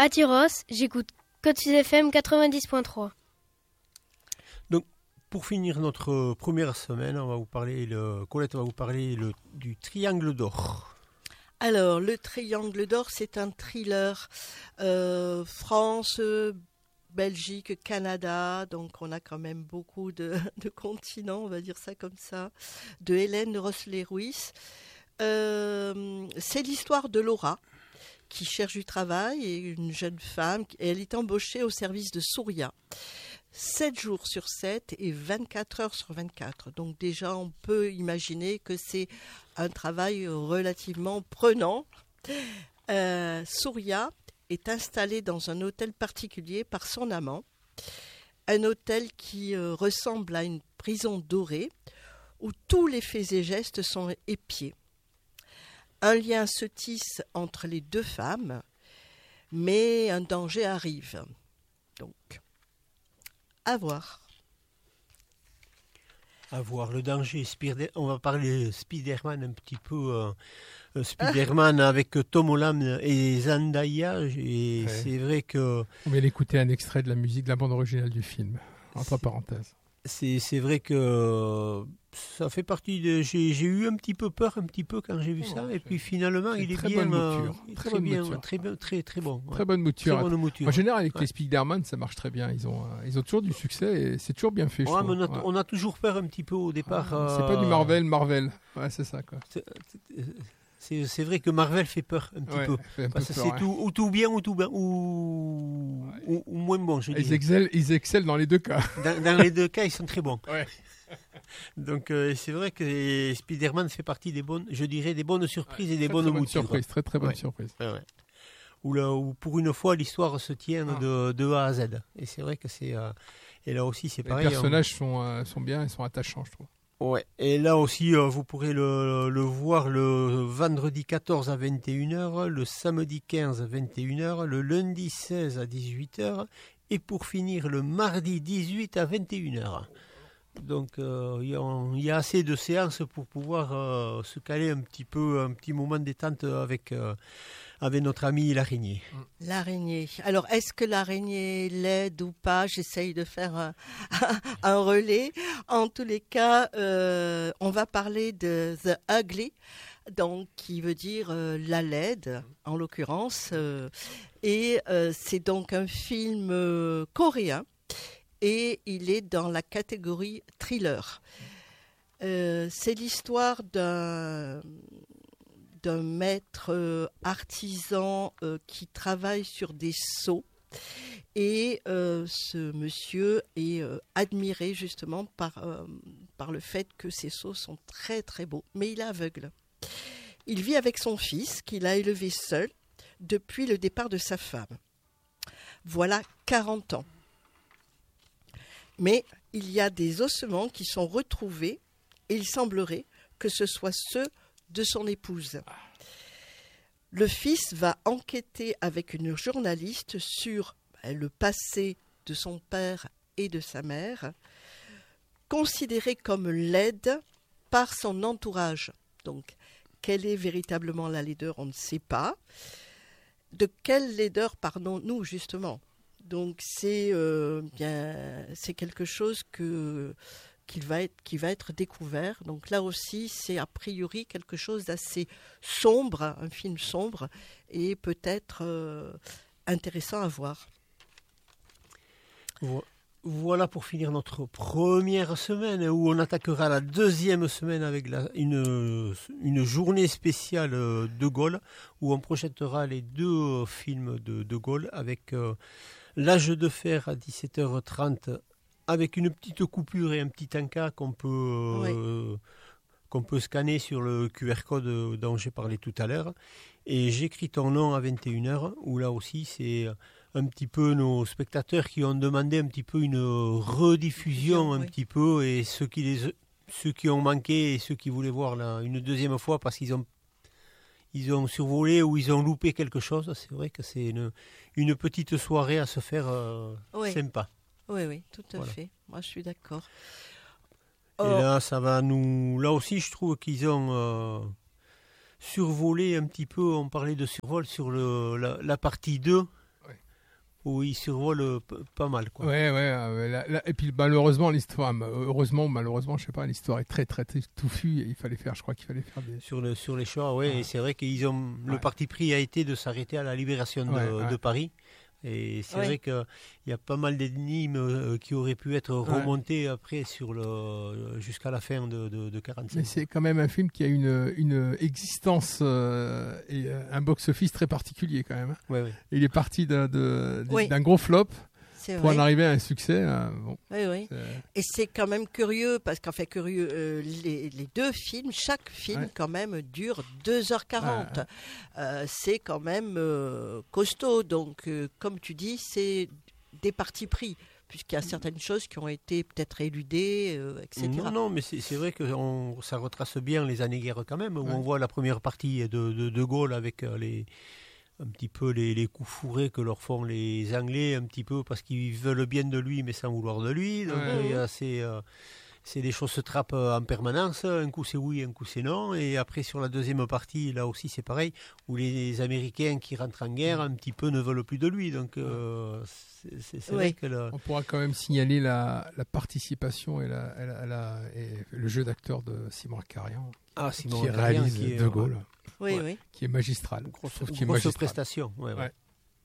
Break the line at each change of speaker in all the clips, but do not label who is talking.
à Tyrosse, j'écoute Code 6 FM 90.3.
Donc, pour finir notre première semaine, Colette va vous parler du Triangle d'Or.
Alors, le Triangle d'Or, c'est un thriller France, Belgique, Canada, donc on a quand même beaucoup de continents, on va dire ça comme ça, de Hélène Rossler-Ruiz. C'est l'histoire de Laura, qui cherche du travail, et une jeune femme, et elle est embauchée au service de Souria. 7 jours sur 7 et 24 heures sur 24. Donc déjà, on peut imaginer que c'est un travail relativement prenant. Souria est installée dans un hôtel particulier par son amant. Un hôtel qui ressemble à une prison dorée, où tous les faits et gestes sont épiés. Un lien se tisse entre les deux femmes, mais un danger arrive. Donc, à voir.
À voir le danger. On va parler de Spider-Man un petit peu. Spider-Man avec Tom Holland et Zendaya. Et c'est vrai que...
On vient d'écouter un extrait de la musique de la bande originale du film, entre parenthèses.
C'est vrai que ça fait partie de... J'ai eu un petit peu peur quand j'ai vu ça, et puis finalement il est
très
bien,
bonne mouture.
très bonne mouture. Très bon. Ouais.
Très bonne mouture.
Très bonne mouture.
En général, avec les Spider-Man, ça marche très bien. Ils ont toujours du succès et c'est toujours bien fait.
Ouais, mais on a toujours peur un petit peu au départ.
C'est pas du Marvel. Ouais, c'est ça quoi.
C'est vrai que Marvel fait peur un petit peu. Parce que c'est tout bien ou moins bon, je dirais.
Ils excellent dans les deux cas.
Dans les deux cas, ils sont très bons.
Ouais.
Donc c'est vrai que Spider-Man fait partie des bonnes surprises et des bonnes moutures.
Très bonne surprise.
Ouais. Où pour une fois l'histoire se tient de A à Z. Et c'est vrai que c'est et là aussi c'est pareil.
Les personnages sont bien, ils sont attachants, je trouve.
Ouais, et là aussi, vous pourrez le voir le vendredi 14 à 21h, le samedi 15 à 21h, le lundi 16 à 18h, et pour finir, le mardi 18 à 21h. Donc, il y a assez de séances pour pouvoir se caler un petit moment de détente avec notre ami l'araignée.
L'araignée. Alors, est-ce que l'araignée l'aide ou pas? J'essaye de faire un relais. En tous les cas, on va parler de The Ugly, donc qui veut dire la laide, en l'occurrence. Et c'est donc un film coréen. Et il est dans la catégorie thriller. C'est l'histoire d'un maître artisan qui travaille sur des seaux. Et ce monsieur est admiré justement par le fait que ces seaux sont très très beaux. Mais il est aveugle. Il vit avec son fils qu'il a élevé seul depuis le départ de sa femme. Voilà 40 ans. Mais il y a des ossements qui sont retrouvés et il semblerait que ce soit ceux de son épouse. Le fils va enquêter avec une journaliste sur le passé de son père et de sa mère, considéré comme laide par son entourage. Donc, quelle est véritablement la laideur, on ne sait pas. De quelle laideur parlons-nous, justement ? Donc c'est quelque chose qui va être découvert. Donc là aussi, c'est a priori quelque chose d'assez sombre, un film sombre, et peut-être intéressant à voir.
Voilà pour finir notre première semaine, où on attaquera la deuxième semaine avec une journée spéciale De Gaulle, où on projettera les 2 films de De Gaulle avec L'âge de fer à 17h30, avec une petite coupure et un petit encas qu'on peut scanner sur le QR code dont j'ai parlé tout à l'heure. Et J'écris ton nom à 21h, où là aussi c'est un petit peu nos spectateurs qui ont demandé un petit peu une rediffusion, un petit peu, et ceux qui ont manqué et ceux qui voulaient voir là une deuxième fois parce qu'ils ont survolé ou ils ont loupé quelque chose. C'est vrai que c'est une petite soirée à se faire sympa.
Oui, tout à fait. Moi, je suis d'accord.
Et là, là aussi, je trouve qu'ils ont survolé un petit peu. On parlait de survol sur la partie 2. où il survole pas mal, quoi.
Ouais, et puis malheureusement l'histoire, malheureusement, je sais pas, l'histoire est très très touffue et je crois qu'il fallait faire des...
Sur les shores, ouais, et c'est vrai qu'ils ont le parti pris a été de s'arrêter à la libération de Paris. Et c'est vrai qu'il y a pas mal d'énigmes qui auraient pu être remontées après jusqu'à la fin de 45.
Mais c'est quand même un film qui a une existence et un box-office très particulier quand même.
Ouais.
Il est parti d'un gros flop pour en arriver à un succès.
Oui. Et c'est quand même curieux, parce qu'en fait, les deux films, chaque film quand même dure 2h40. C'est quand même costaud. Donc, comme tu dis, c'est des partis pris, puisqu'il y a certaines choses qui ont été peut-être éludées, etc.
Non, mais c'est vrai que ça retrace bien les années-guerre quand même, où on voit la première partie de Gaulle avec un petit peu les coups fourrés que leur font les Anglais, un petit peu parce qu'ils veulent bien de lui mais sans vouloir de lui. Donc c'est des choses se trappent en permanence. Un coup c'est oui, un coup c'est non. Et après sur la deuxième partie, là aussi c'est pareil, où les Américains qui rentrent en guerre un petit peu ne veulent plus de lui. Donc c'est vrai que
on pourra quand même signaler la participation et le jeu d'acteur de Simon Carian, qui réalise De Gaulle. Qui est magistral.
Grosse prestation. Ouais.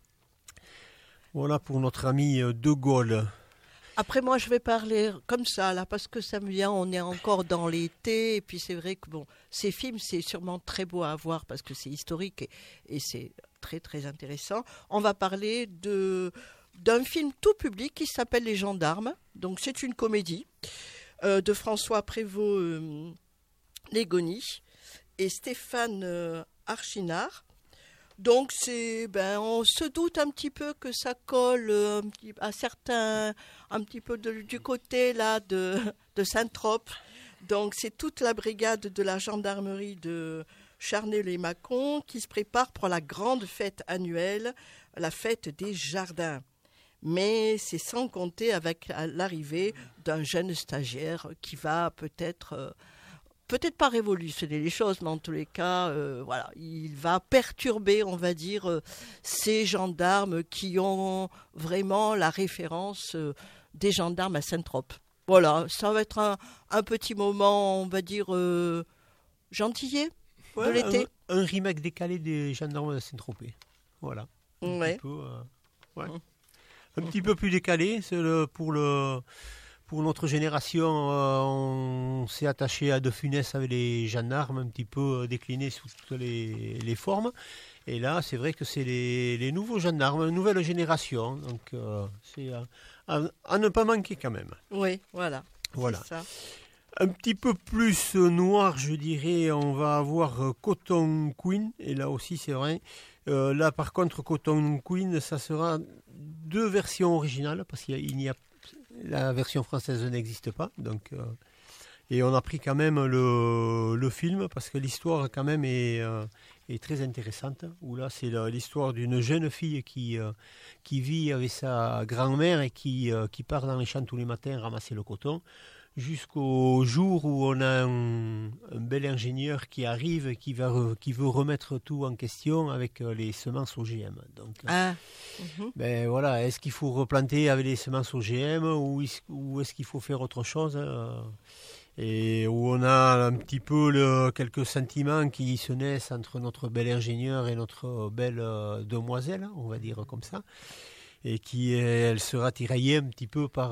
Voilà pour notre ami De Gaulle.
Après, moi, je vais parler comme ça, là, parce que ça me vient, on est encore dans l'été, et puis c'est vrai que, ces films, c'est sûrement très beau à voir, parce que c'est historique, et c'est très, très intéressant. On va parler d'un film tout public qui s'appelle Les Gendarmes. Donc, c'est une comédie de François Prévost-Légony et Stéphane Archinard. Donc on se doute un petit peu que ça colle à certains, un petit peu du côté là de Saint-Trope. Donc c'est toute la brigade de la gendarmerie de Charnay-les-Mâcon qui se prépare pour la grande fête annuelle, la fête des jardins. Mais c'est sans compter avec l'arrivée d'un jeune stagiaire qui va peut-être pas révolutionner les choses, mais en tous les cas, il va perturber, on va dire, ces gendarmes qui ont vraiment la référence des gendarmes à Saint-Trope. Voilà, ça va être un petit moment, on va dire, gentillet de l'été.
Un remake décalé des gendarmes de Saint-Tropez. Voilà. Un petit peu plus décalé, pour notre génération, on s'est attaché à De Funès avec les gendarmes, un petit peu déclinés sous toutes les formes. Et là, c'est vrai que c'est les nouveaux gendarmes, une nouvelle génération. Donc, c'est à ne pas manquer quand même.
Oui, voilà. C'est ça.
Un petit peu plus noir, je dirais, on va avoir Cotton Queen. Et là aussi, c'est vrai. Là, par contre, Cotton Queen, ça sera 2 versions originales, parce qu'il n'y a la version française n'existe pas, donc et on a pris quand même le film parce que l'histoire quand même est très intéressante. Où là c'est l'histoire d'une jeune fille qui vit avec sa grand-mère et qui part dans les champs tous les matins ramasser le coton, jusqu'au jour où on a un bel ingénieur qui arrive et qui veut remettre tout en question avec les semences OGM. Donc, voilà, est-ce qu'il faut replanter avec les semences OGM ou est-ce qu'il faut faire autre chose et où on a un petit peu quelques sentiments qui se naissent entre notre bel ingénieur et notre belle demoiselle, on va dire comme ça, et elle sera tiraillée un petit peu par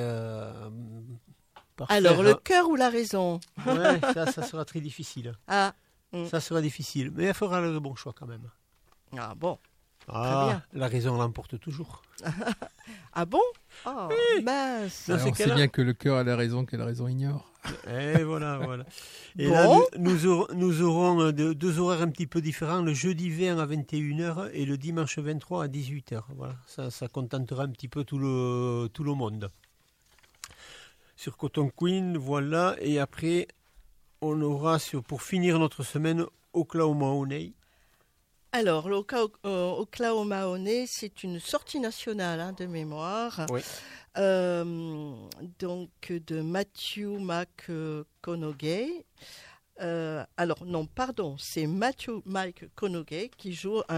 alors, le cœur ou la raison?
Ouais, ça sera très difficile. Ça sera difficile, mais elle fera le bon choix quand même.
Ah bon.
Très bien. La raison l'emporte toujours.
Ah bon? Oh, mince.
On sait bien que le cœur a la raison, que la raison ignore.
Et voilà. Et là, nous aurons 2 horaires un petit peu différents, le jeudi 20 à 21h et le dimanche 23 à 18h. Voilà, ça contentera un petit peu tout le monde. Sur Cotton Queen, voilà. Et après, on aura, pour finir notre semaine, Oklahoma Honey.
Alors, Oklahoma Honey, c'est une sortie nationale de mémoire.
Oui.
Donc, de Matthew McConaughey. C'est Matthew McConaughey qui joue